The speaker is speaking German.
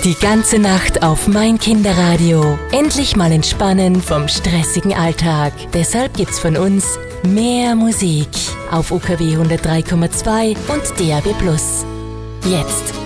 Die ganze Nacht auf Mein Kinderradio. Endlich mal entspannen vom stressigen Alltag. Deshalb gibt's von uns mehr Musik auf UKW 103,2 und DAB+. Jetzt